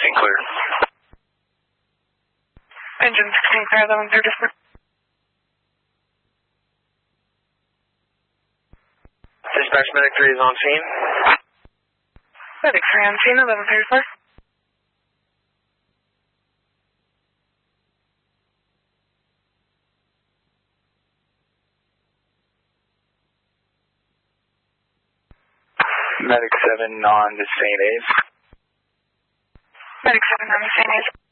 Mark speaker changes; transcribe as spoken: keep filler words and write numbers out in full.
Speaker 1: sixteen clear.
Speaker 2: Engine sixteen clear, eleven thirty-four.
Speaker 1: Dispatch Medic three is on scene.
Speaker 2: Medic three on scene, eleven thirty-four.
Speaker 1: Medic seven on the Saint A's.
Speaker 2: Medic seven on the Saint A's.